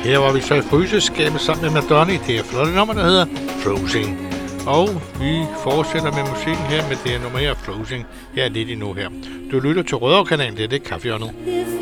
Her var vi så i fryseskabet sammen med Madonna. Det er flotte nummer, der hedder Frozen. Og vi fortsætter med musikken her med det her nummer her, Frozen. Her er lidt endnu her. Du lytter til Rødovre-kanalen, det er det Kaffehjørnet.